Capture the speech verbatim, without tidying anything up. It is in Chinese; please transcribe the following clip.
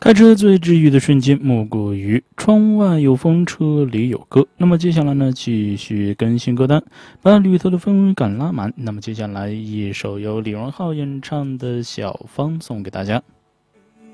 开车最治愈的瞬间莫过于窗外有风，车里有歌。那么接下来呢，继续更新歌单，把旅途的氛围感拉满。那么接下来一首由李荣浩演唱的《小芳》送给大家。